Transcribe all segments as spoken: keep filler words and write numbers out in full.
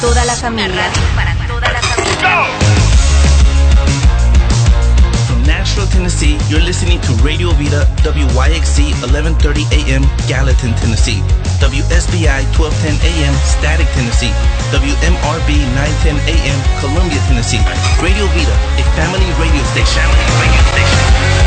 toda la familia. Una radio para toda la familia. From Nashville, Tennessee, you're listening to Radio Vida W Y X C eleven thirty A M Gallatin, Tennessee, W S B I twelve ten A M Static, Tennessee, W M R B nine ten A M Columbia, Tennessee. Radio Vida, a family radio station. Family radio station.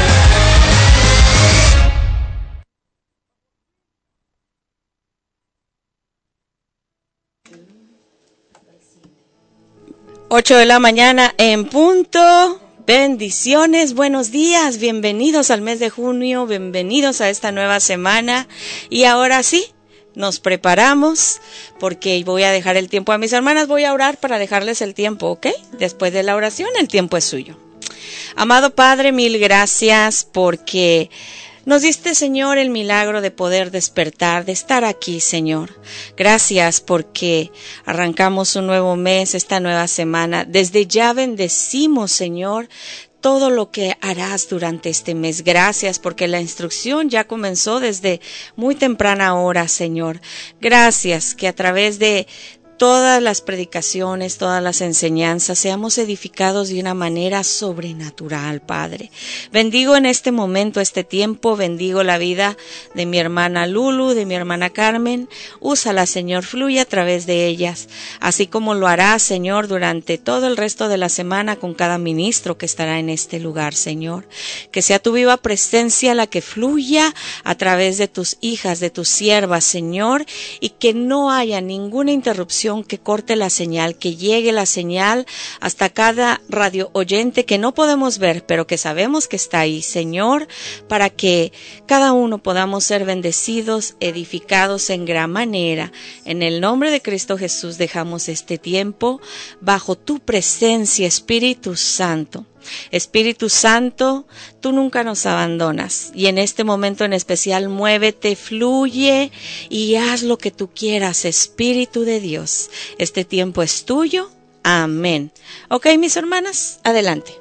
ocho de la mañana en punto. Bendiciones, buenos días, bienvenidos al mes de junio, bienvenidos a esta nueva semana. Y ahora sí, nos preparamos porque voy a dejar el tiempo a mis hermanas, voy a orar para dejarles el tiempo, ¿ok? Después de la oración, el tiempo es suyo. Amado Padre, mil gracias porque nos diste, Señor, el milagro de poder despertar, de estar aquí, Señor. Gracias porque arrancamos un nuevo mes, esta nueva semana. Desde ya bendecimos, Señor, todo lo que harás durante este mes. Gracias porque la instrucción ya comenzó desde muy temprana hora, Señor. Gracias que a través de todas las predicaciones, todas las enseñanzas, seamos edificados de una manera sobrenatural, Padre. Bendigo en este momento, este tiempo, bendigo la vida de mi hermana Lulu, de mi hermana Carmen. Úsala, Señor, fluye a través de ellas, así como lo hará, Señor, durante todo el resto de la semana con cada ministro que estará en este lugar, Señor. Que sea tu viva presencia la que fluya a través de tus hijas, de tus siervas, Señor, y que no haya ninguna interrupción, que corte la señal, que llegue la señal hasta cada radio oyente que no podemos ver, pero que sabemos que está ahí, Señor, para que cada uno podamos ser bendecidos, edificados en gran manera. En el nombre de Cristo Jesús dejamos este tiempo bajo tu presencia, Espíritu Santo. Espíritu Santo, tú nunca nos abandonas y en este momento en especial muévete, fluye y haz lo que tú quieras, Espíritu de Dios. Este tiempo es tuyo. Amén. Ok, mis hermanas, adelante.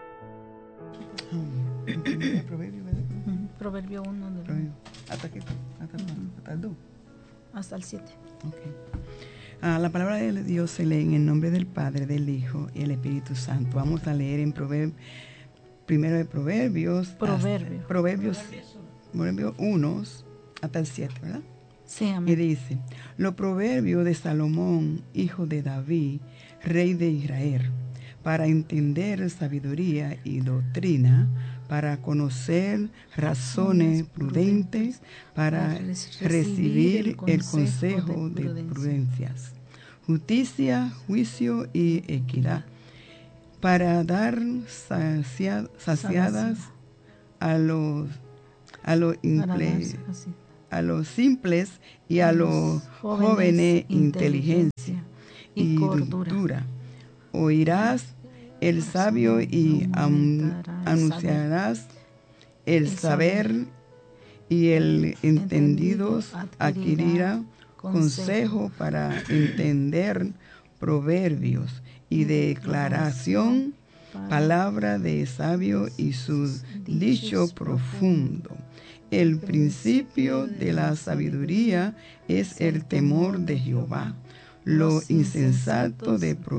Proverbio uno. ¿Hasta qué? ¿Hasta, hasta el dos? Hasta el siete. Okay. Ah, la palabra de Dios se lee en el nombre del Padre, del Hijo y el Espíritu Santo. Vamos a leer en Proverbios, primero de Proverbios, Proverbio. hasta, Proverbios, Proverbios uno hasta el siete, ¿verdad? Sí, amén. Y dice, los proverbios de Salomón, hijo de David, rey de Israel, para entender sabiduría y doctrina, para conocer razones prudentes, para recibir el consejo de prudencias, justicia, juicio y equidad, para dar sacia, saciadas a los a los, imple, a los simples y a los jóvenes inteligencia y dulzura. Oirás el sabio y anunciarás el saber, y el entendido adquirirá consejo para entender proverbios y declaración, palabra de sabio y su dicho profundo. El principio de la sabiduría es el temor de Jehová. Los insensatos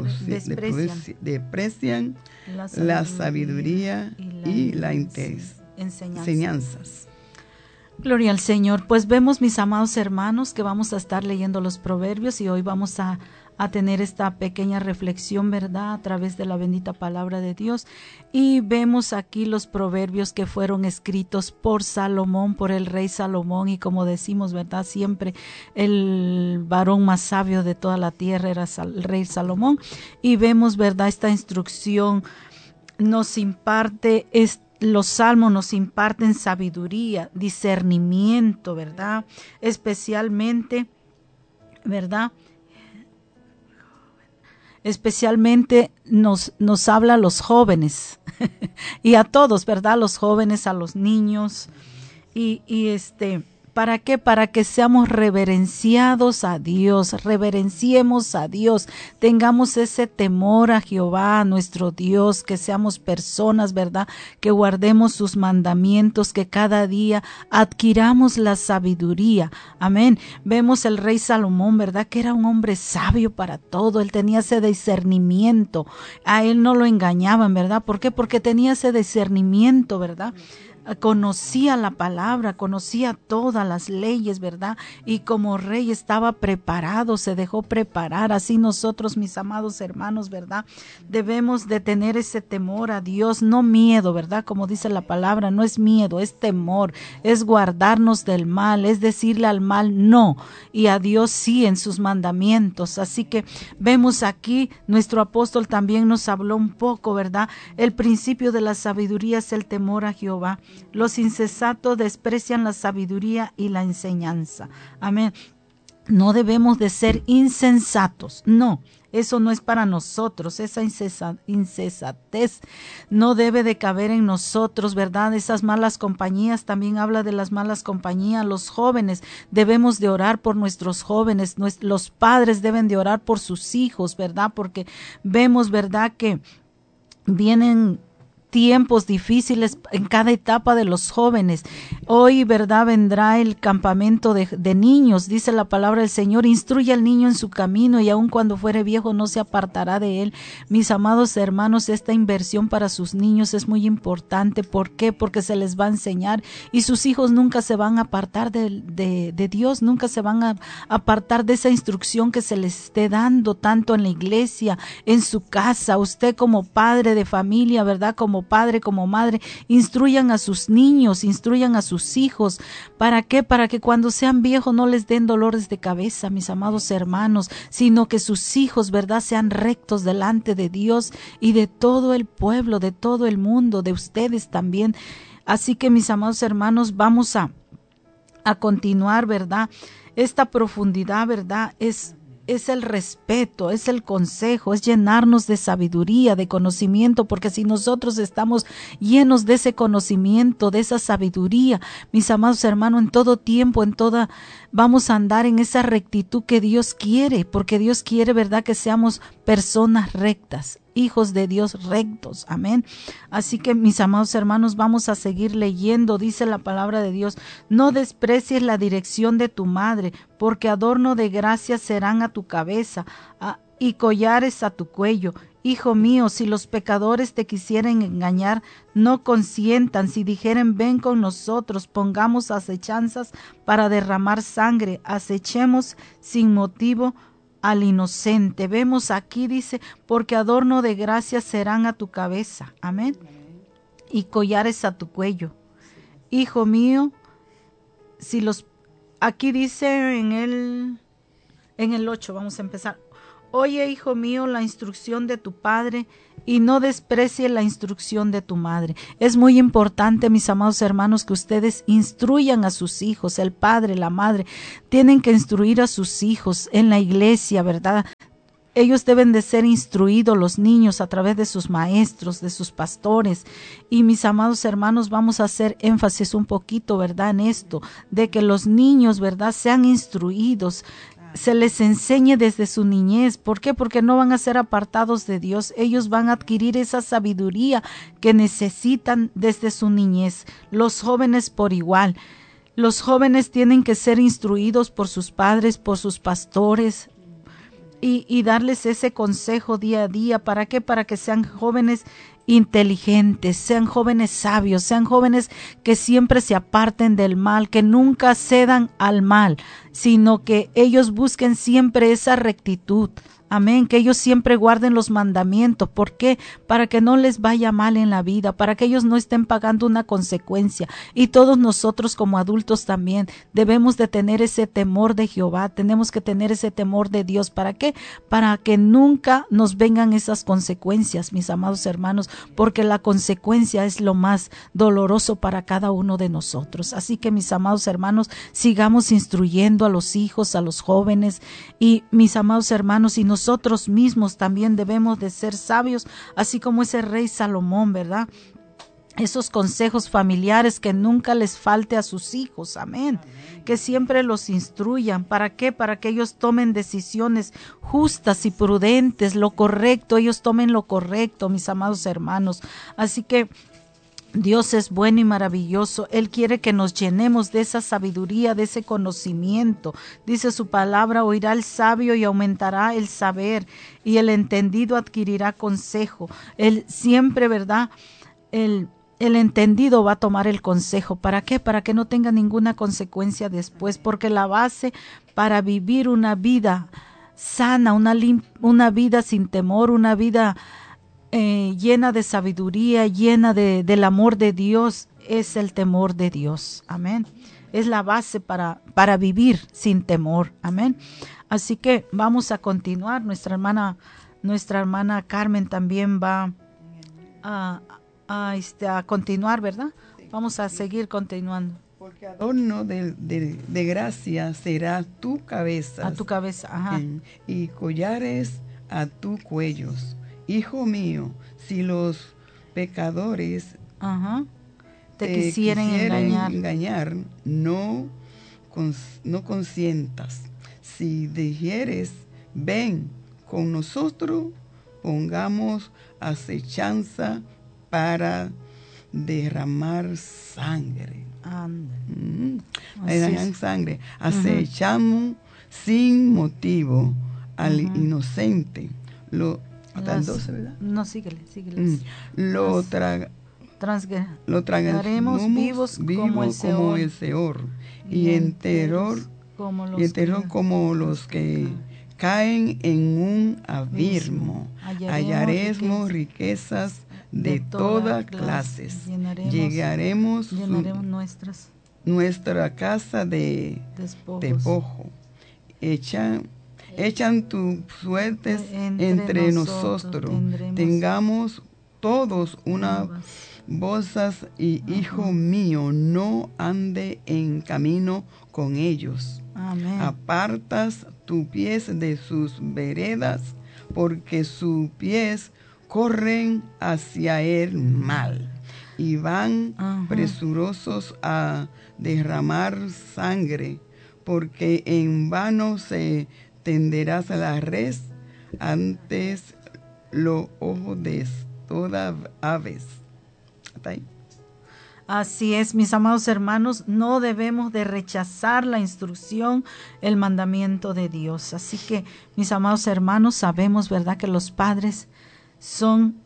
desprecian la sabiduría y las enseñanzas. Gloria al Señor. Pues vemos, mis amados hermanos, que vamos a estar leyendo los proverbios y hoy vamos a, a tener esta pequeña reflexión, ¿verdad?, a través de la bendita palabra de Dios. Y vemos aquí los proverbios que fueron escritos por Salomón, por el rey Salomón, y como decimos, ¿verdad?, siempre el varón más sabio de toda la tierra era el rey Salomón. Y vemos, ¿verdad?, esta instrucción nos imparte este los salmos nos imparten sabiduría, discernimiento, ¿verdad? Especialmente, ¿verdad? Especialmente nos, nos habla a los jóvenes y a todos, ¿verdad? A los jóvenes, a los niños y, y este ¿Para qué? Para que seamos reverenciados a Dios, reverenciemos a Dios, tengamos ese temor a Jehová, nuestro Dios, que seamos personas, ¿verdad? Que guardemos sus mandamientos, que cada día adquiramos la sabiduría. Amén. Vemos el rey Salomón, ¿verdad? Que era un hombre sabio para todo, él tenía ese discernimiento, a él no lo engañaban, ¿verdad? ¿Por qué? Porque tenía ese discernimiento, ¿verdad? Conocía la palabra, conocía todas las leyes, ¿verdad? Y como rey estaba preparado, se dejó preparar. Así nosotros, mis amados hermanos, ¿verdad? Debemos de tener ese temor a Dios, no miedo, ¿verdad? Como dice la palabra, no es miedo, es temor, es guardarnos del mal, es decirle al mal no, y a Dios sí en sus mandamientos. Así que vemos aquí, nuestro apóstol también nos habló un poco, ¿verdad? El principio de la sabiduría es el temor a Jehová. Los insensatos desprecian la sabiduría y la enseñanza. Amén. No debemos de ser insensatos, no. Eso no es para nosotros, esa insensatez no debe de caber en nosotros, ¿verdad? Esas malas compañías, también habla de las malas compañías. Los jóvenes debemos de orar por nuestros jóvenes, los padres deben de orar por sus hijos, ¿verdad? Porque vemos, ¿verdad?, que vienen tiempos difíciles en cada etapa de los jóvenes. Hoy, ¿verdad?, vendrá el campamento de, de niños, dice la palabra del Señor, instruye al niño en su camino y aun cuando fuere viejo no se apartará de él. Mis amados hermanos, esta inversión para sus niños es muy importante. ¿Por qué? Porque se les va a enseñar y sus hijos nunca se van a apartar de, de, de Dios, nunca se van a apartar de esa instrucción que se les esté dando, tanto en la iglesia, en su casa. Usted como padre de familia, ¿verdad?, como padre, como madre, instruyan a sus niños, instruyan a sus hijos. ¿Para qué? Para que cuando sean viejos no les den dolores de cabeza, mis amados hermanos, sino que sus hijos, ¿verdad?, sean rectos delante de Dios y de todo el pueblo, de todo el mundo, de ustedes también. Así que, mis amados hermanos, vamos a, a continuar, ¿verdad? Esta profundidad, ¿verdad?, es es el respeto, es el consejo, es llenarnos de sabiduría, de conocimiento, porque si nosotros estamos llenos de ese conocimiento, de esa sabiduría, mis amados hermanos, en todo tiempo, en toda, vamos a andar en esa rectitud que Dios quiere, porque Dios quiere, ¿verdad?, que seamos personas rectas, hijos de Dios rectos, amén. Así que, mis amados hermanos, vamos a seguir leyendo. Dice la palabra de Dios: no desprecies la dirección de tu madre, porque adorno de gracia serán a tu cabeza a, y collares a tu cuello. Hijo mío, si los pecadores te quisieren engañar, no consientan. Si dijeren ven con nosotros, pongamos acechanzas para derramar sangre, acechemos sin motivo al inocente. Vemos aquí, dice, porque adorno de gracia serán a tu cabeza, amén, y collares a tu cuello. Hijo mío, si los, aquí dice en el, en el ocho, vamos a empezar. Oye, hijo mío, la instrucción de tu padre y no desprecie la instrucción de tu madre. Es muy importante, mis amados hermanos, que ustedes instruyan a sus hijos. El padre, la madre, tienen que instruir a sus hijos en la iglesia, ¿verdad? Ellos deben de ser instruidos, los niños, a través de sus maestros, de sus pastores. Y mis amados hermanos, vamos a hacer énfasis un poquito, ¿verdad?, en esto, de que los niños, ¿verdad?, sean instruidos, se les enseñe desde su niñez. ¿Por qué? Porque no van a ser apartados de Dios. Ellos van a adquirir esa sabiduría que necesitan desde su niñez. Los jóvenes por igual. Los jóvenes tienen que ser instruidos por sus padres, por sus pastores, y, y darles ese consejo día a día. ¿Para qué? Para que sean jóvenes inteligentes, sean jóvenes sabios, sean jóvenes que siempre se aparten del mal, que nunca cedan al mal, sino que ellos busquen siempre esa rectitud. Amén, que ellos siempre guarden los mandamientos. ¿Por qué? Para que no les vaya mal en la vida, para que ellos no estén pagando una consecuencia. Y todos nosotros como adultos también debemos de tener ese temor de Jehová, tenemos que tener ese temor de Dios. ¿Para qué? Para que nunca nos vengan esas consecuencias, mis amados hermanos, porque la consecuencia es lo más doloroso para cada uno de nosotros. Así que, mis amados hermanos, sigamos instruyendo a los hijos, a los jóvenes, y mis amados hermanos, y nosotros Nosotros mismos también debemos de ser sabios, así como ese rey Salomón, ¿verdad? esos consejos familiares, que nunca les falte a sus hijos, amén. Amén. Que siempre los instruyan. ¿Para qué? Para que ellos tomen decisiones justas y prudentes, lo correcto, ellos tomen lo correcto, mis amados hermanos. Así que Dios es bueno y maravilloso. Él quiere que nos llenemos de esa sabiduría, de ese conocimiento. Dice su palabra: oirá el sabio y aumentará el saber, y el entendido adquirirá consejo. Él siempre, ¿verdad? El El entendido va a tomar el consejo. ¿Para qué? Para que no tenga ninguna consecuencia después, porque la base para vivir una vida sana, una, una vida sin temor, una vida eh, llena de sabiduría, llena de, del amor de Dios, es el temor de Dios. Amén. Es la base para, para vivir sin temor. Amén. Así que vamos a continuar. Nuestra hermana, nuestra hermana Carmen también va a A, este, a continuar, ¿verdad? Sí, Vamos a sí. seguir continuando. Porque adorno de, de, de gracia será tu cabeza. A tu cabeza, ajá. Y collares a tu cuellos. Hijo mío, si los pecadores ajá. te, te quisieren, quisieren engañar, engañar no, cons, no consientas. Si dijeres, ven con nosotros, pongamos acechanza para derramar sangre. Mm. Derramar sangre. Acechamos uh-huh. sin motivo al uh-huh. inocente. Lo, Las, doce, ¿verdad? No, síguele, síguele. Mm. Lo, tra, lo tragaremos vivos, vivos como el Seor, como el Seor y, y en terror como los, y en terror que, como los que caen en un abismo. Hallaremos, Hallaremos riquezas de, de todas clases. Llenaremos, Llegaremos llenaremos su, nuestras, nuestra casa de despojo. Echan, echan tus suertes entre, entre nosotros. nosotros. Tengamos todos unas bolsas y uh-huh. hijo mío, no ande en camino con ellos. Amén. Apartas tus pies de sus veredas, porque sus pies corren hacia el mal y van uh-huh. presurosos a derramar sangre, porque en vano se tenderá la red antes los ojos de todas aves. ¿Está ahí? Así es, mis amados hermanos, no debemos de rechazar la instrucción, el mandamiento de Dios. Así que, mis amados hermanos, sabemos, ¿verdad?, que los padres son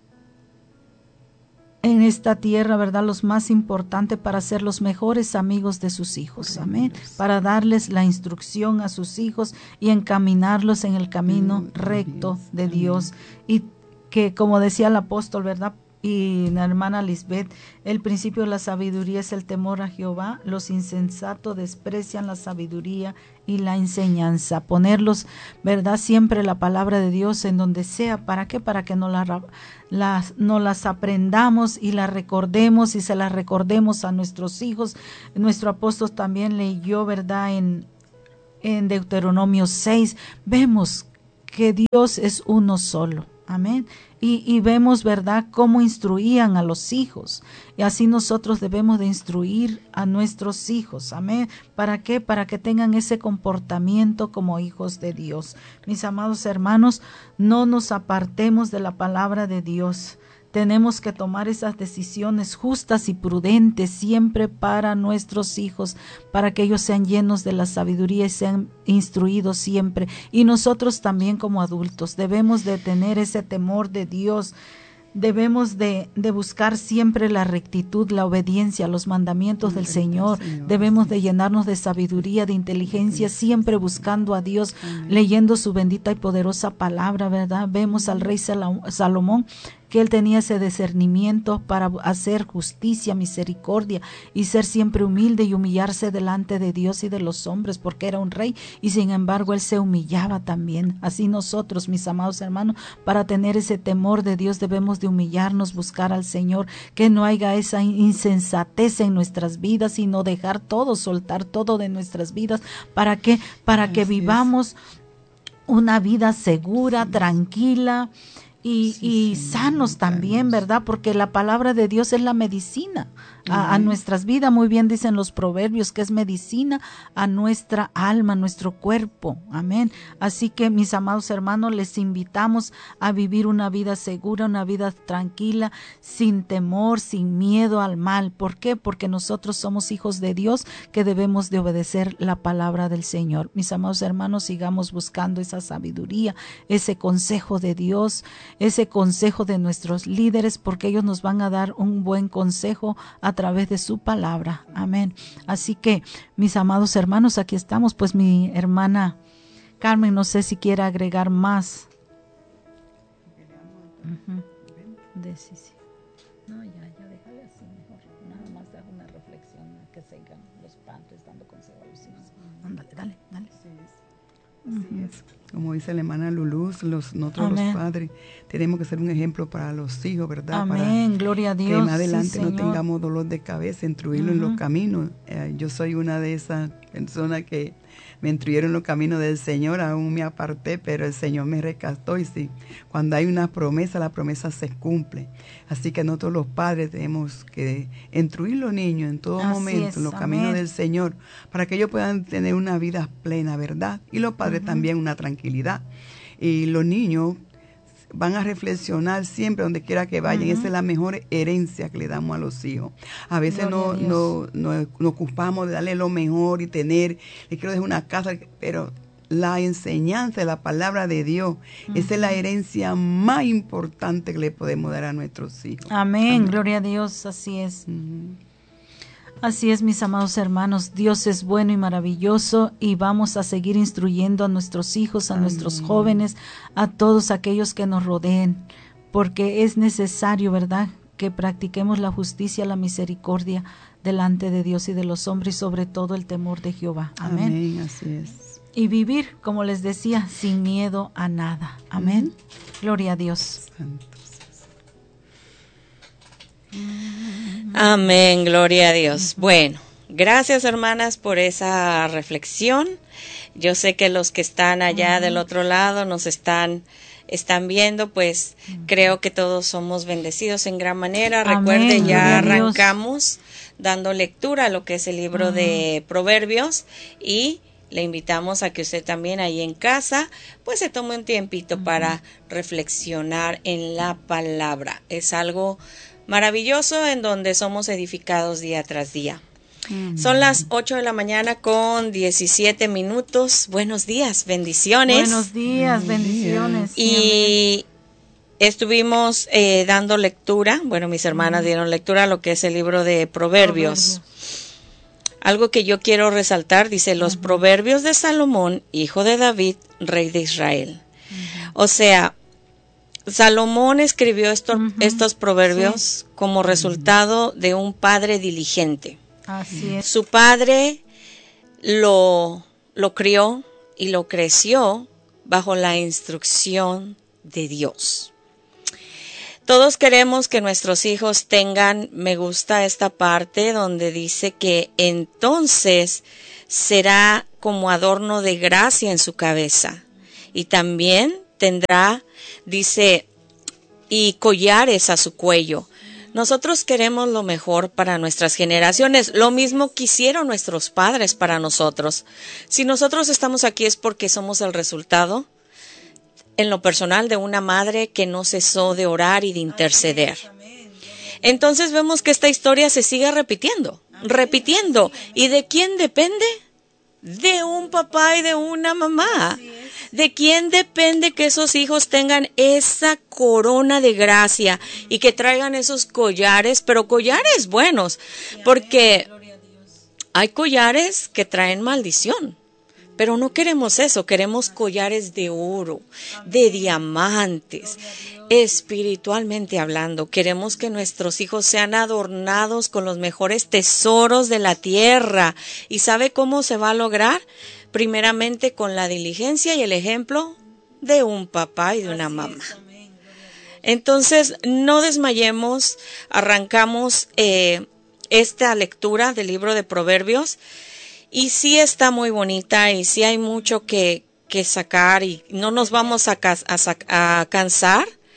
en esta tierra, ¿verdad?, los más importantes para ser los mejores amigos de sus hijos. Amén. Para darles la instrucción a sus hijos y encaminarlos en el camino recto de Dios. Y que, como decía el apóstol, ¿verdad?, y la hermana Lisbeth, el principio de la sabiduría es el temor a Jehová. Los insensatos desprecian la sabiduría y la enseñanza. Ponerlos, ¿verdad?, siempre la palabra de Dios en donde sea. ¿Para qué? Para que no las, las, no las aprendamos y las recordemos y se las recordemos a nuestros hijos. Nuestro apóstol también leyó, ¿verdad?, en, en Deuteronomio seis. Vemos que Dios es uno solo. Amén. Y, y vemos, ¿verdad?, cómo instruían a los hijos. Y así nosotros debemos de instruir a nuestros hijos. Amén. ¿Para qué? Para que tengan ese comportamiento como hijos de Dios. Mis amados hermanos, no nos apartemos de la palabra de Dios. Tenemos que tomar esas decisiones justas y prudentes siempre para nuestros hijos, para que ellos sean llenos de la sabiduría y sean instruidos siempre. Y nosotros también como adultos debemos de tener ese temor de Dios. Debemos de, de buscar siempre la rectitud, la obediencia a los mandamientos del Señor. Debemos de llenarnos de sabiduría, de inteligencia, siempre buscando a Dios, leyendo su bendita y poderosa palabra, ¿verdad? Vemos al rey Salomón, que él tenía ese discernimiento para hacer justicia, misericordia y ser siempre humilde y humillarse delante de Dios y de los hombres, porque era un rey y sin embargo él se humillaba también. Así nosotros, mis amados hermanos, para tener ese temor de Dios debemos de humillarnos, buscar al Señor, que no haya esa insensatez en nuestras vidas, sino dejar todo, soltar todo de nuestras vidas. ¿Para qué? Para que vivamos una vida segura, tranquila, y, sí, y sanos también, ¿verdad? Porque la palabra de Dios es la medicina a, a nuestras vidas. Muy bien dicen los proverbios que es medicina a nuestra alma, a nuestro cuerpo. Amén. Así que, mis amados hermanos, les invitamos a vivir una vida segura, una vida tranquila, sin temor, sin miedo al mal. ¿Por qué? Porque nosotros somos hijos de Dios que debemos de obedecer la palabra del Señor. Mis amados hermanos, sigamos buscando esa sabiduría, ese consejo de Dios, ese consejo de nuestros líderes, porque ellos nos van a dar un buen consejo a través de su palabra. Amén. Así que, mis amados hermanos, aquí estamos. Pues mi hermana Carmen, no sé si quiere agregar más. Uh-huh. De, sí, sí. No, ya, ya déjale así mejor. Nada más dar una reflexión, que sigan los padres dando consejo a los hijos. Ándale, dale, dale. Así es. Así uh-huh. es. Como dice la hermana Luluz, los, nosotros Amén. Los padres tenemos que ser un ejemplo para los hijos, ¿verdad? Amén, para gloria a Dios. Que más adelante sí, no tengamos dolor de cabeza, instruirlo uh-huh. en los caminos. Eh, yo soy una de esas personas que me instruyeron en los caminos del Señor, aún me aparté, pero el Señor me rescató. Y sí, cuando hay una promesa, la promesa se cumple. Así que nosotros los padres tenemos que instruir a los niños en todo Así momento, es, en los amén. Caminos del Señor, para que ellos puedan tener una vida plena, ¿verdad? Y los padres uh-huh. también una tranquilidad. Y los niños van a reflexionar siempre donde quiera que vayan. Uh-huh. Esa es la mejor herencia que le damos a los hijos. A veces no, no, no, nos ocupamos de darle lo mejor y tener, le quiero dejar una casa, pero la enseñanza de la palabra de Dios, uh-huh. esa es la herencia más importante que le podemos dar a nuestros hijos. Amén, Amén. Gloria a Dios, así es. Uh-huh. Así es, mis amados hermanos, Dios es bueno y maravilloso y vamos a seguir instruyendo a nuestros hijos, a Amén. Nuestros jóvenes, a todos aquellos que nos rodeen, porque es necesario, ¿verdad?, que practiquemos la justicia, la misericordia delante de Dios y de los hombres, y sobre todo el temor de Jehová. Amén. Amén, así es. Y vivir, como les decía, sin miedo a nada. Amén. Uh-huh. Gloria a Dios. Santo. Amén, gloria a Dios. Bueno, gracias hermanas por esa reflexión. Yo sé que los que están allá del otro lado nos están están viendo, pues creo que todos somos bendecidos en gran manera. Amén. Recuerde, ya arrancamos dando lectura a lo que es el libro Amén. De Proverbios, y le invitamos a que usted también ahí en casa pues se tome un tiempito Amén. Para reflexionar en la palabra. Es algo maravilloso en donde somos edificados día tras día. Mm. Son las ocho de la mañana con diecisiete minutos. Buenos días, bendiciones. Buenos días, bendiciones. Y estuvimos eh, dando lectura, bueno, mis hermanas mm. dieron lectura a lo que es el libro de Proverbios. Proverbios. Algo que yo quiero resaltar, dice, los uh-huh. proverbios de Salomón, hijo de David, rey de Israel. Uh-huh. O sea, Salomón escribió esto, uh-huh. estos proverbios sí. como resultado de un padre diligente. Así es. Su padre lo, lo crió y lo creció bajo la instrucción de Dios. Todos queremos que nuestros hijos tengan, me gusta esta parte donde dice que entonces será como adorno de gracia en su cabeza, y también tendrá, dice, y collares a su cuello. Nosotros queremos lo mejor para nuestras generaciones, lo mismo quisieron nuestros padres para nosotros. Si nosotros estamos aquí es porque somos el resultado, en lo personal, de una madre que no cesó de orar y de interceder. Entonces vemos que esta historia se sigue repitiendo, repitiendo. ¿Y de quién depende? De un papá y de una mamá. ¿De quién depende que esos hijos tengan esa corona de gracia y que traigan esos collares, pero collares buenos? Porque hay collares que traen maldición. Pero no queremos eso, queremos collares de oro, de diamantes, espiritualmente hablando. Queremos que nuestros hijos sean adornados con los mejores tesoros de la tierra. ¿Y sabe cómo se va a lograr? Primeramente con la diligencia y el ejemplo de un papá y de una mamá. Entonces, no desmayemos, arrancamos eh, esta lectura del libro de Proverbios. Y sí está muy bonita y sí hay mucho que, que sacar y no nos vamos a, a, a cansar,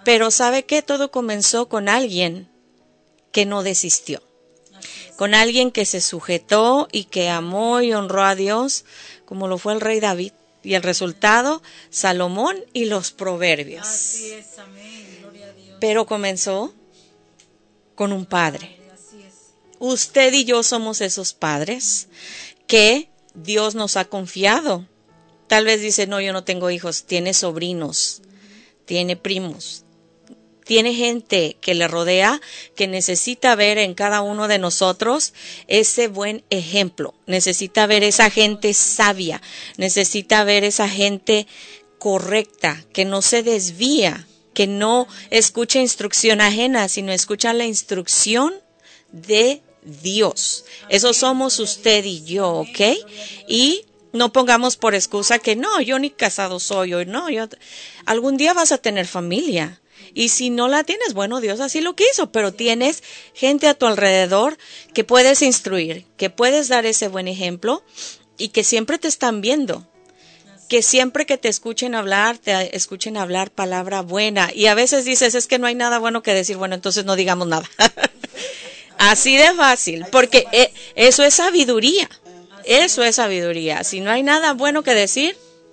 Pero ¿sabe qué? Todo comenzó con alguien que no desistió. Con alguien que se sujetó y que amó y honró a Dios, como lo fue el rey David. Y el resultado, Salomón y los proverbios. Así es, amén. Gloria a Dios. Pero comenzó con un padre. Usted y yo somos esos padres que Dios nos ha confiado. Tal vez dice, no, yo no tengo hijos. Tiene sobrinos, tiene primos, tiene gente que le rodea, que necesita ver en cada uno de nosotros ese buen ejemplo. Necesita ver esa gente sabia, necesita ver esa gente correcta, que no se desvía, que no escucha instrucción ajena, sino escucha la instrucción de Dios. Eso somos usted y yo, ¿ok? Y no pongamos por excusa que no, yo ni casado soy, o no, yo algún día vas a tener familia. Y si no la tienes, bueno, Dios así lo quiso, pero tienes gente a tu alrededor que puedes instruir, que puedes dar ese buen ejemplo y que siempre te están viendo. Que siempre que te escuchen hablar, te escuchen hablar palabra buena. Y a veces dices, es que no hay nada bueno que decir, bueno, entonces no digamos nada. Así de fácil, porque eh, eso es sabiduría. Eso es sabiduría. Si no hay nada bueno que decir,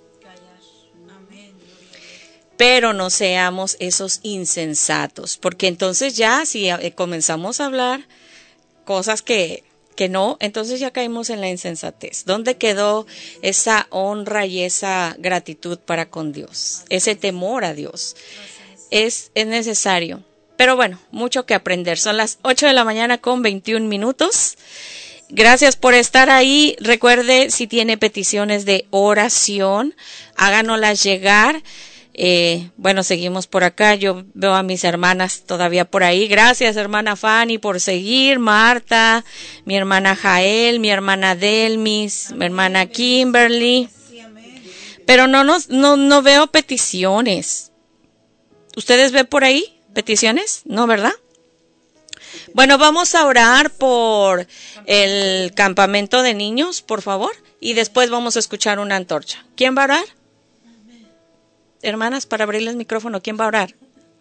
pero no seamos esos insensatos, porque entonces ya si comenzamos a hablar cosas que, que no, entonces ya caímos en la insensatez. ¿Dónde quedó esa honra y esa gratitud para con Dios? Ese temor a Dios. Es, es necesario. Pero bueno, mucho que aprender. Son las ocho de la mañana con veintiún minutos. Gracias por estar ahí. Recuerde, si tiene peticiones de oración, háganoslas llegar. Eh, bueno, seguimos por acá. Yo veo a mis hermanas todavía por ahí. Gracias, hermana Fanny, por seguir. Marta, mi hermana Jael, mi hermana Delmis, mi hermana Kimberly. Pero no, nos, no, no veo peticiones. ¿Ustedes ven por ahí peticiones? No, ¿verdad? Bueno, vamos a orar por el campamento de niños, por favor. Y después vamos a escuchar una antorcha. ¿Quién va a orar? Hermanas, para abrirles el micrófono, ¿quién va a orar?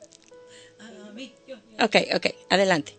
Ok, ok, adelante.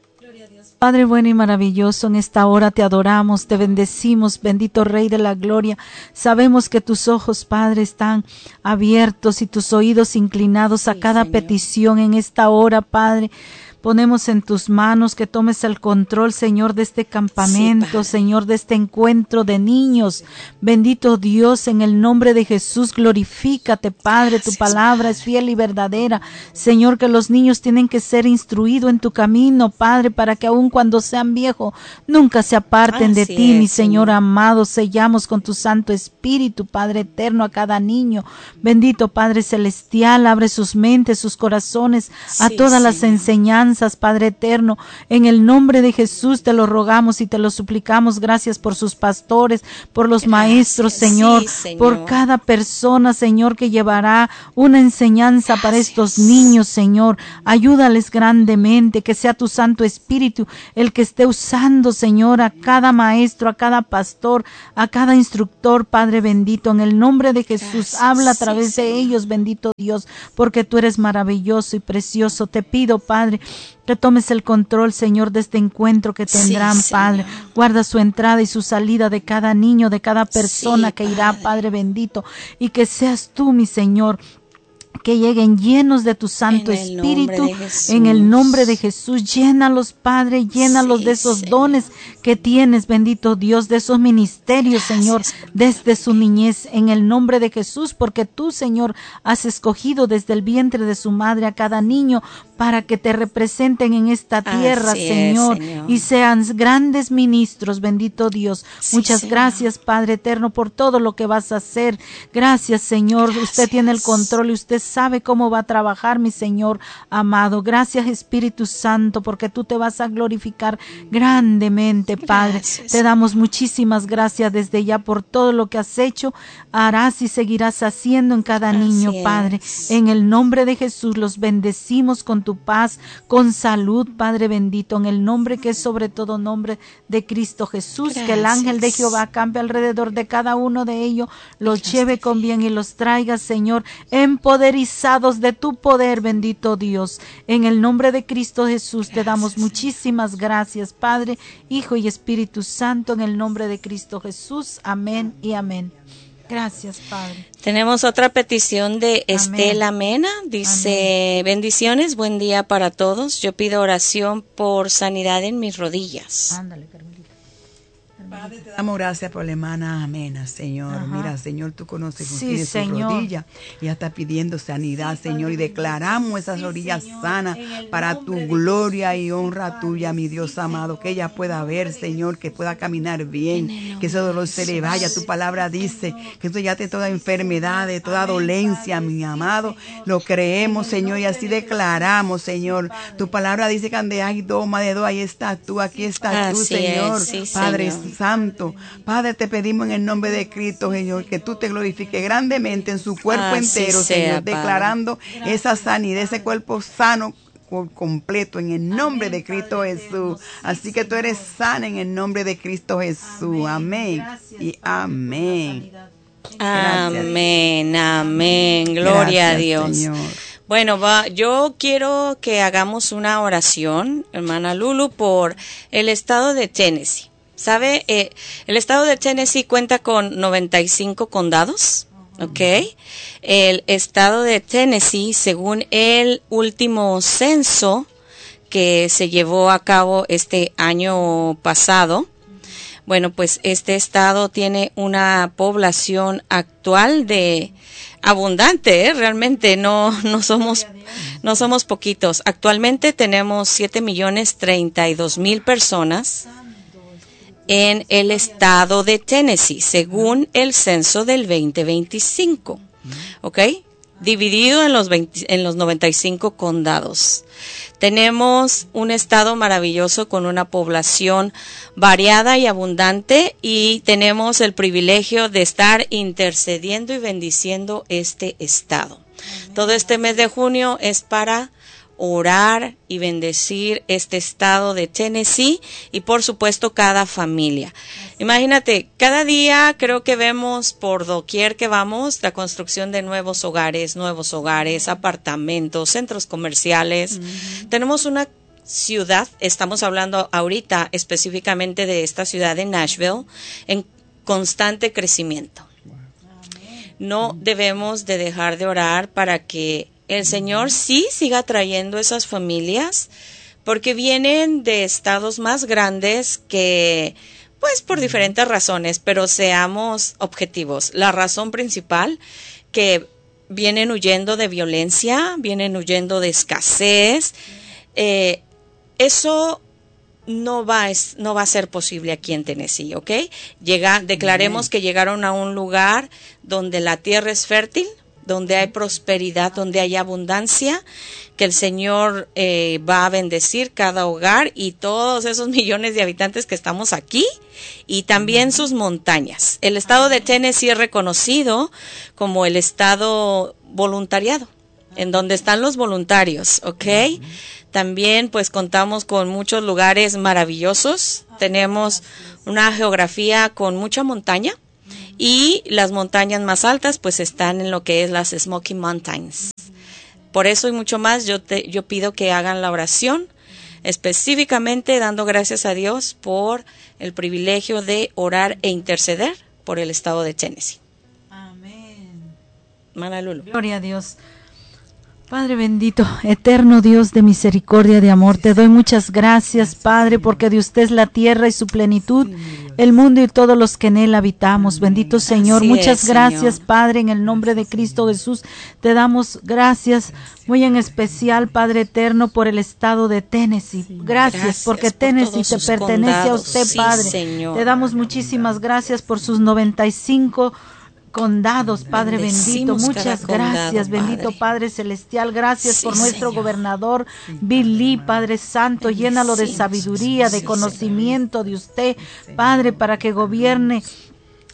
Padre bueno y maravilloso, en esta hora te adoramos, te bendecimos, bendito Rey de la Gloria. Sabemos que tus ojos, Padre, están abiertos y tus oídos inclinados a cada petición en esta hora, Padre. Ponemos en tus manos que tomes el control, Señor, de este campamento, sí, Señor, de este encuentro de niños. Bendito Dios, en el nombre de Jesús, glorifícate, Padre. Gracias, tu palabra Padre. Es fiel y verdadera. Señor, que los niños tienen que ser instruidos en tu camino, Padre, para que aun cuando sean viejos, nunca se aparten Así de ti, es, mi Señor, Señor amado. Sellamos con tu Santo Espíritu, Padre eterno, a cada niño. Bendito Padre celestial, abre sus mentes, sus corazones a sí, todas Señor. Las enseñanzas. Padre eterno, en el nombre de Jesús te lo rogamos y te lo suplicamos. Gracias por sus pastores, por los Gracias, maestros, Señor, sí, Señor, por cada persona, Señor, que llevará una enseñanza Gracias. Para estos niños, Señor. Ayúdales grandemente, que sea tu Santo Espíritu el que esté usando, Señor, a cada maestro, a cada pastor, a cada instructor, Padre bendito, en el nombre de Jesús. Gracias, habla a través sí, de ellos, bendito Dios, porque tú eres maravilloso y precioso. Te pido, Padre, que tomes el control, Señor, de este encuentro que tendrán, sí, Padre. Guarda su entrada y su salida de cada niño, de cada persona sí, que irá, Padre. Padre bendito, y que seas tú, mi Señor, que lleguen llenos de tu Santo en Espíritu, en el nombre de Jesús. Llénalos, Padre, llénalos sí, de esos Señor. Dones que tienes, bendito Dios, de esos ministerios, Gracias, Señor, desde su niñez, en el nombre de Jesús, porque tú, Señor, has escogido desde el vientre de su madre a cada niño para que te representen en esta tierra, Así Señor, es, Señor, y sean grandes ministros, bendito Dios. Sí, Muchas Señor. Gracias, Padre eterno, por todo lo que vas a hacer. Gracias, Señor. Gracias. Usted tiene el control y usted sabe cómo va a trabajar, mi Señor amado. Gracias, Espíritu Santo, porque tú te vas a glorificar grandemente, Padre. Gracias. Te damos muchísimas gracias desde ya por todo lo que has hecho, harás y seguirás haciendo en cada niño, Así Padre. Es. En el nombre de Jesús los bendecimos con tu paz, con salud, Padre bendito, en el nombre que es sobre todo nombre de Cristo Jesús. Gracias. Que el ángel de Jehová campe alrededor de cada uno de ellos, los Dios lleve con bien y los traiga, Señor, en poder y avisados de tu poder, bendito Dios. En el nombre de Cristo Jesús te damos muchísimas gracias, Padre, Hijo y Espíritu Santo, en el nombre de Cristo Jesús. Amén y amén. Gracias, Padre. Tenemos otra petición de Estela Mena. Dice, amén. Bendiciones, buen día para todos. Yo pido oración por sanidad en mis rodillas. Ándale, Carmelita. Padre, te damos gracias por la hermana Amena, Señor. Ajá. Mira, Señor, tú conoces sí, tiene su rodilla. Ella está pidiendo sanidad, sí, Señor, y declaramos esas sí, rodillas Señor, sanas para tu gloria y honra tuya, mi Dios amado. Que ella pueda ver, Señor, que pueda caminar bien, que ese dolor se le vaya. Tu palabra dice que tú ya te toda enfermedad, de toda dolencia, mi amado. Lo creemos, Señor, y así declaramos, Señor. Tu palabra dice que donde hay dos, más de dos, ahí estás tú, aquí estás tú, Señor. Sí, Padre Señor. Santo, Padre, te pedimos en el nombre de Cristo, Señor, que tú te glorifiques grandemente en su cuerpo Así entero, sea, Señor, Padre. Declarando esa sanidad, ese cuerpo sano por completo en el nombre de Cristo Jesús. Así que tú eres sana en el nombre de Cristo Jesús. Amén y amén. Amén, amén. Gloria Gracias, a Dios. Señor. Bueno, va, yo quiero que hagamos una oración, hermana Lulu, por el estado de Tennessee. ¿Sabe? Eh, el estado de Tennessee cuenta con noventa y cinco condados, ¿ok? El estado de Tennessee, según el último censo que se llevó a cabo este año pasado, bueno, pues este estado tiene una población actual de abundante, ¿eh? Realmente no no somos no somos poquitos. Actualmente tenemos siete millones treinta y dos mil personas en el estado de Tennessee, según el censo del veinte veinticinco, ¿ok? Dividido en los veinte, en los noventa y cinco condados. Tenemos un estado maravilloso con una población variada y abundante, y tenemos el privilegio de estar intercediendo y bendiciendo este estado. Todo este mes de junio es para orar y bendecir este estado de Tennessee y por supuesto cada familia. Imagínate, cada día creo que vemos por doquier que vamos la construcción de nuevos hogares, nuevos hogares, apartamentos, centros comerciales. Uh-huh. Tenemos una ciudad, estamos hablando ahorita específicamente de esta ciudad de Nashville, en constante crecimiento. No debemos de dejar de orar para que el Señor sí siga trayendo esas familias, porque vienen de estados más grandes que, pues por diferentes razones, pero seamos objetivos. La razón principal, que vienen huyendo de violencia, vienen huyendo de escasez, eh, eso no va, es, no va a ser posible aquí en Tennessee, ¿ok? Llega, declaremos que llegaron a un lugar donde la tierra es fértil, donde hay prosperidad, donde hay abundancia, que el Señor eh, va a bendecir cada hogar y todos esos millones de habitantes que estamos aquí, y también sus montañas. El estado de Tennessee es reconocido como el estado voluntariado, en donde están los voluntarios, ¿ok? También pues contamos con muchos lugares maravillosos, tenemos una geografía con mucha montaña, y las montañas más altas pues están en lo que es las Smoky Mountains. Por eso y mucho más yo te, yo pido que hagan la oración, específicamente dando gracias a Dios por el privilegio de orar e interceder por el estado de Tennessee. Amén. Mana Lulu. Gloria a Dios. Padre bendito, eterno Dios de misericordia, de amor, te doy muchas gracias, Padre, porque de usted es la tierra y su plenitud, el mundo y todos los que en él habitamos. Bendito Señor, Así muchas es, gracias, Señor. Padre, en el nombre de Cristo Jesús, te damos gracias, muy en especial, Padre eterno, por el estado de Tennessee. Gracias, Gracias porque por Tennessee todos te sus pertenece a condados. usted, Sí, Padre. Señor. Te damos muchísimas gracias por sus noventa y cinco condados, Padre bendito, Bendecimos muchas cada condado, gracias, bendito Padre. Padre celestial, gracias Sí, por nuestro Señor. gobernador Billy, Padre Santo, llénalo de Bendecimos, sabiduría, de sí, conocimiento de usted, Padre, para que gobierne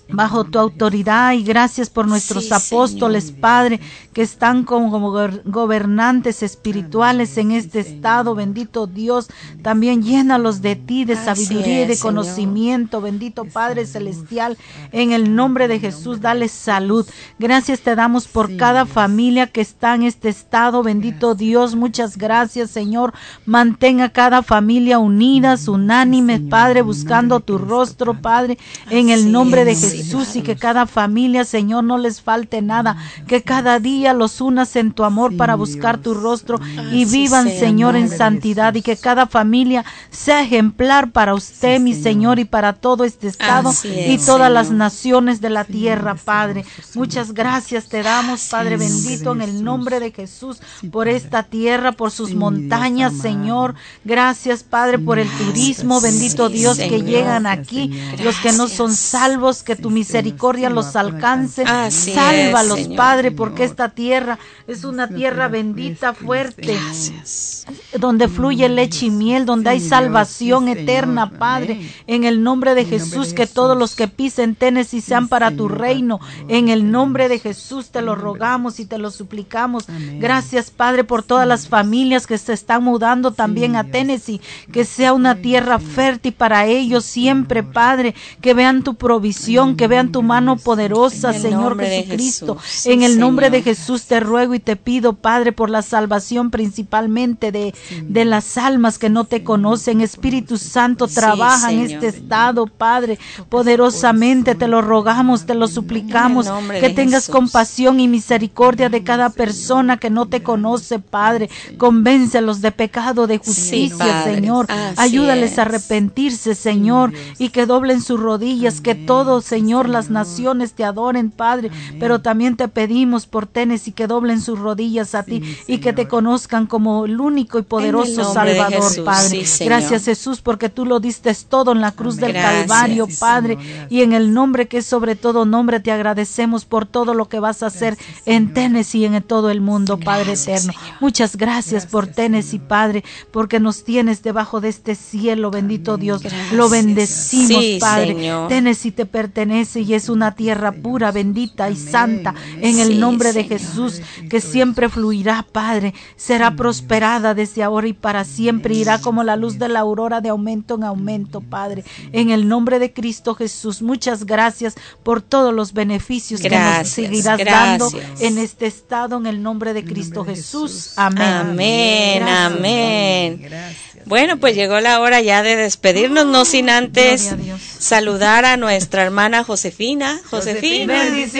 bajo tu autoridad, y gracias por nuestros sí, apóstoles, Señor. Padre, que están como gobernantes espirituales en este estado, bendito Dios, también llénalos de ti, de sabiduría y de conocimiento, bendito Padre celestial, en el nombre de Jesús, dale salud. Gracias te damos por cada familia que está en este estado, bendito Dios, muchas gracias, Señor. Mantén a cada familia unidas, unánimes, Padre, buscando tu rostro, Padre, en el nombre de Jesús. Jesús, y que cada familia, Señor, no les falte nada, que cada día los unas en tu amor para buscar tu rostro y vivan, Señor, en santidad, y que cada familia sea ejemplar para usted, mi Señor, y para todo este estado y todas las naciones de la tierra, Padre. Muchas gracias te damos, Padre bendito, en el nombre de Jesús, por esta tierra, por sus montañas, Señor. Gracias, Padre, por el turismo, bendito Dios, que llegan aquí, los que no son salvos, que tu misericordia los alcance. Así Sálvalos, es, Padre, porque esta tierra es una tierra bendita, fuerte, gracias. Donde fluye leche y miel, donde hay salvación eterna, Padre, en el nombre de Jesús, que todos los que pisen Tennessee sean para tu reino, en el nombre de Jesús te lo rogamos y te lo suplicamos. Gracias, Padre, por todas las familias que se están mudando también a Tennessee, que sea una tierra fértil para ellos siempre, Padre, que vean tu provisión, que vean tu mano poderosa, Señor Jesucristo. Sí, en el Señor. Nombre de Jesús te ruego y te pido, Padre, por la salvación principalmente de, de las almas que no te conocen. Espíritu Santo, trabaja sí, en este estado, Padre, poderosamente te lo rogamos, te lo suplicamos, que tengas Jesús. Compasión y misericordia de cada persona que no te conoce, Padre. Convéncelos de pecado, de justicia, sí, Señor. Así Ayúdales es. A arrepentirse, Señor, y que doblen sus rodillas, que todos, Señor, las naciones te adoren, Padre, pero también te pedimos por Tennessee que doblen sus rodillas a ti y que te conozcan como el único y poderoso Salvador, Padre. Sí, gracias, Jesús, porque tú lo diste todo en la cruz del gracias, Calvario, Padre, y en el nombre que es sobre todo nombre te agradecemos por todo lo que vas a hacer gracias, en Tennessee y en todo el mundo, Padre gracias, eterno. Señor. Muchas gracias, gracias por Tennessee, Padre, porque nos tienes debajo de este cielo, bendito Dios. Gracias. Lo bendecimos, sí, Padre. Señor. Tennessee te pertenece y es una tierra pura, bendita y santa, en el nombre de Jesús, que siempre fluirá, Padre, será prosperada desde ahora y para siempre, irá como la luz de la aurora, de aumento en aumento, Padre, en el nombre de Cristo Jesús. Muchas gracias por todos los beneficios gracias, que nos seguirás gracias. Dando en este estado, en el nombre de Cristo Jesús. Amén. Amén, gracias, amén. Gracias. Bueno, pues llegó la hora ya de despedirnos, no sin antes saludar a nuestra hermana Josefina. Josefina.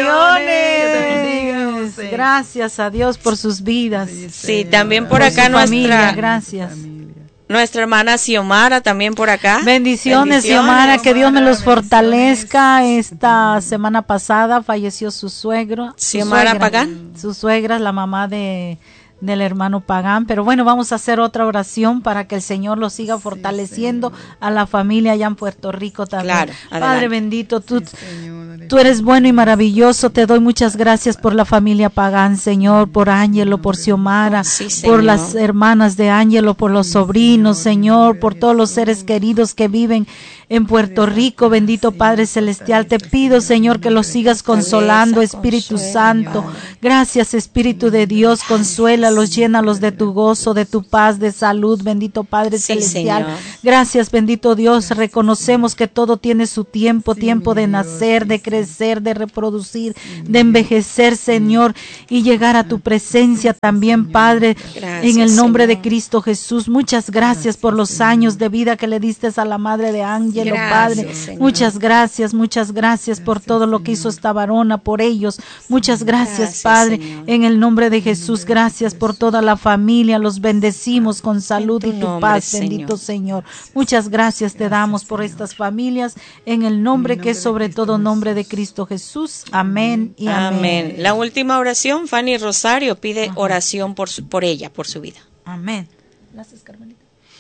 Bendiciones. Gracias a Dios por sus vidas. Sí, también por, por acá nuestra familia, gracias. Nuestra hermana Xiomara también por acá. Bendiciones, Bendiciones Xiomara, que Dios me los fortalezca. Esta semana pasada falleció su suegro. Xiomara Pagán. Su suegra, la mamá de del hermano Pagán, pero bueno, vamos a hacer otra oración para que el Señor lo siga fortaleciendo, sí, a la familia allá en Puerto Rico también. Claro, Padre bendito, tú, sí, tú eres bueno y maravilloso, te doy muchas gracias por la familia Pagán, Señor, por Ángelo, por Xiomara, sí, por las hermanas de Ángelo, por los sobrinos, Señor, por todos los seres queridos que viven en Puerto Rico, bendito Padre Celestial, te pido, Señor, que los sigas consolando, Espíritu Santo. Gracias, Espíritu de Dios, consuélalos, llénalos de tu gozo, de tu paz, de salud, bendito Padre sí, Celestial. Señor. Gracias, bendito Dios, reconocemos que todo tiene su tiempo, tiempo de nacer, de crecer, de reproducir, de envejecer, Señor, y llegar a tu presencia también, Padre, gracias, en el nombre Señor. De Cristo Jesús. Muchas gracias por los años de vida que le diste a la madre de Ángel. Gracias, Padre, Señor. Muchas gracias, muchas gracias por todo lo que hizo esta varona, por ellos. Muchas gracias, gracias Padre, Señor. En el nombre de Jesús. Gracias por toda la familia. Los bendecimos con salud y tu nombre, paz, Señor. Bendito Señor. Muchas gracias te damos por estas familias, en el nombre que es sobre todo nombre de Cristo Jesús. Amén y amén. Amén. La última oración, Fanny Rosario pide Ajá. oración por, su, por ella, por su vida. Amén. Gracias, Carmelita.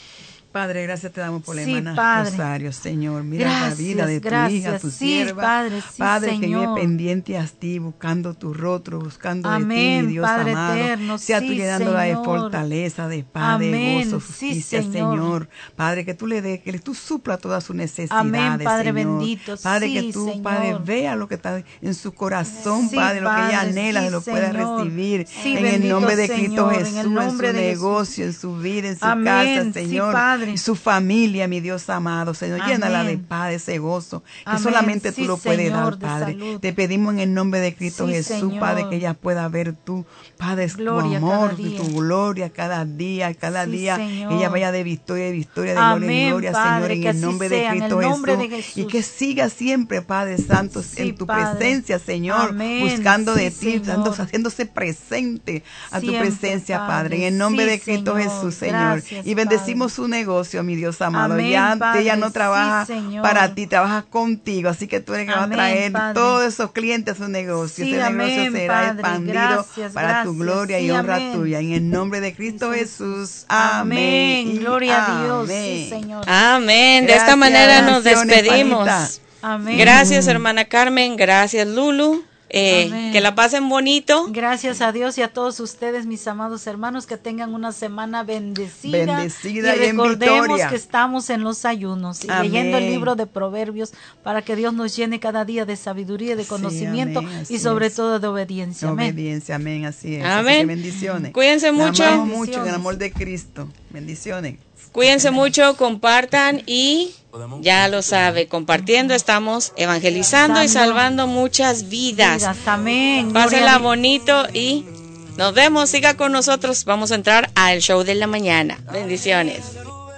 Padre, gracias te damos por la sí, hermana Padre. Rosario, Señor. Mira Gracias, la vida de tu gracias. hija, tu Sí, sierva. Padre, sí, Padre, Señor. que vive pendiente a ti, buscando tu rostro, buscando Amén, de ti, mi Dios Padre amado. eterno, Sea sí, tú llenándola de Señor. fortaleza, de paz, Amén, de gozo, sí, justicia, Señor. Señor. Padre, que tú le des, que tú supla todas sus necesidades, Amén, Padre Señor. bendito, Padre, sí, que tú, Señor. Padre, vea lo que está en su corazón, Sí, Padre, lo que ella Padre, anhela, sí, lo pueda Señor. recibir. Sí, en el bendito nombre de Cristo Señor, en el Jesús, en, nombre su de Jesús. negocio, en su vida, en su Amén, casa, sí, Señor. Padre. Y su familia, mi Dios amado, Señor. Llénala de Amén. paz, de ese gozo, que Amén, solamente sí, tú lo puedes Señor, dar, de Padre. salud. Te pedimos en el nombre de Cristo Sí, Jesús, Señor. Padre, que ella pueda ver tú, Padre, Gloria tu cada amor, día. tu gloria cada día, cada Sí, día. Señor. Ella vaya de victoria en victoria, de gloria en Amén, gloria, Padre, Señor, en que el así nombre sea, de en el Cristo nombre Jesús. de Jesús. Y que siga siempre, Padre Santo, Sí, en tu Padre. presencia, Señor, Amén, buscando de sí, ti, dando- Señor. haciéndose presente a tu Siempre, presencia, Padre, Padre. en el nombre Sí, de Cristo Señor. Jesús, Señor. Gracias, Y bendecimos Padre. su negocio, mi Dios amado. Amén, ya Padre. ella no Sí, trabaja Señor. para ti, trabaja contigo, así que tú eres que va a Amén, traer Padre. todos esos clientes a su negocio. Sí, Ese negocio amén, será Padre. expandido Gracias, para tu gracias. gloria y Sí, honra amén. tuya. En el nombre de Cristo Sí, Jesús. Amén. Amén. y Gloria a Dios. amén. Sí, Señor. Amén. De esta Gracias, manera nos bendiciones, despedimos. Juanita. Amén. Gracias, hermana Carmen. Gracias, Lulu. Eh, Amén. que la pasen bonito. Gracias a Dios y a todos ustedes, mis amados hermanos, que tengan una semana bendecida. Bendecida y y en recordemos victoria. que estamos en los ayunos y Amén. leyendo el libro de Proverbios para que Dios nos llene cada día de sabiduría, de Sí, conocimiento amén, así y sobre es. todo de obediencia. Amén. Obediencia, amén, así es. Amén. Así que bendiciones. Cuídense Le mucho. amamos mucho en Bendiciones. el amor de Cristo. Bendiciones. Cuídense mucho, compartan y ya lo sabe, compartiendo estamos evangelizando y salvando muchas vidas. Vidas, amén. Pásenla Gloria a Dios. bonito y nos vemos. Siga con nosotros. Vamos a entrar al show de la mañana. Bendiciones.